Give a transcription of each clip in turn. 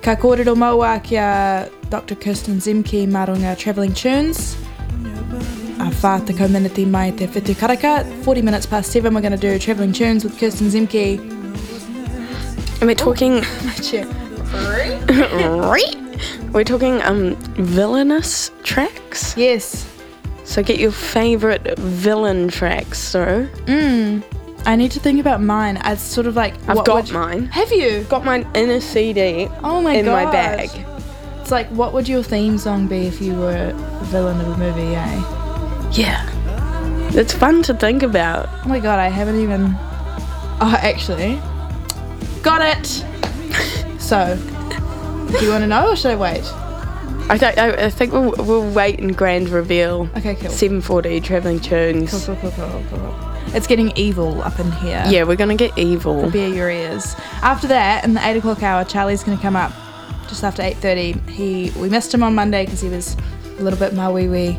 Ka kōrero maua kia Dr. Kirsten Zemke Marunga Travelling Tunes. A whā te community mai te whitu karaka. 40 minutes past 7, we're going to do Travelling Tunes with Kirsten Zemke. And we're talking... We're talking villainous tracks. Yes. So get your favourite villain tracks, so. I need to think about mine. It's sort of like... I've got mine. Have you? Got mine in a CD Oh my god. in my bag. It's like, what would your theme song be if you were a villain of a movie, eh? Yeah. It's fun to think about. Oh my god, I haven't even... Oh, actually. Got it! So, do you want to know or should I wait? I think we'll wait in grand reveal. Okay, cool. 7:40 Travelling Tunes. Cool. It's getting evil up in here. Yeah, we're going to get evil. Prepare your ears. After that, in the 8 o'clock hour, Charlie's going to come up just after 8:30. We missed him on Monday because he was a little bit mawiwi.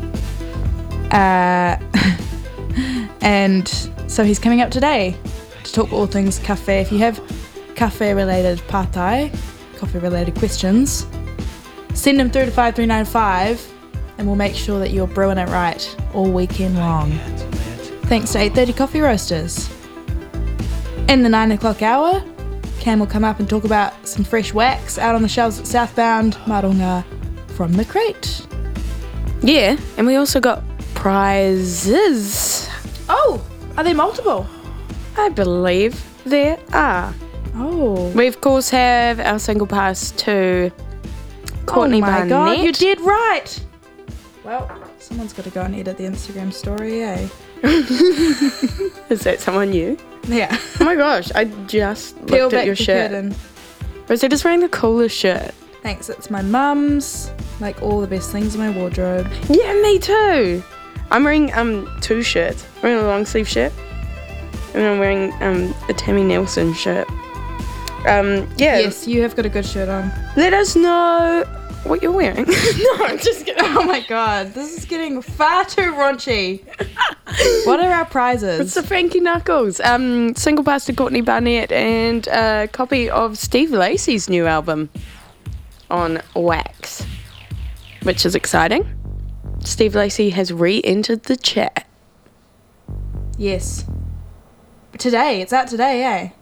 And so he's coming up today to talk all things cafe. If you have cafe-related patai, coffee-related questions, send them through to 5395 and we'll make sure that you're brewing it right all weekend long. Thanks to 8:30 Coffee Roasters. In the 9 o'clock hour, Cam will come up and talk about some fresh wax out on the shelves at Southbound Marunga from the crate. Yeah, and we also got prizes. Oh, are there multiple? I believe there are. Oh. We of course have our single pass to Courtney Barnett. Oh my god, you did right! Well, someone's got to go and edit the Instagram story, eh? Is that someone new? Yeah. Oh my gosh, I just Peel looked back at your the shirt. curtain. Rosetta's wearing the coolest shirt. Thanks, it's my mum's. Like all the best things in my wardrobe. Yeah, me too. I'm wearing two shirts. I'm wearing a long sleeve shirt. And I'm wearing a Tammy Nelson shirt. Yeah. Yes, you have got a good shirt on. Let us know what you're wearing. No, I'm just kidding. Oh my god, this is getting far too raunchy. What are our prizes? It's the Frankie Knuckles. Single pass to Courtney Barnett and a copy of Steve Lacy's new album on Wax, which is exciting. Steve Lacy has re-entered the chat. Yes. Today, it's out today, eh?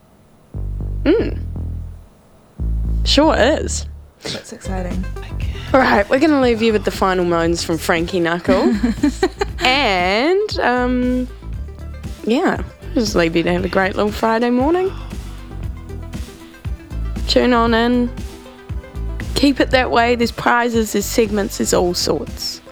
Sure is. That's exciting. All right, we're going to leave you with the final moans from Frankie Knuckle. And, yeah, just leave you to have a great little Friday morning. Tune on in. Keep it that way. There's prizes, there's segments, there's all sorts.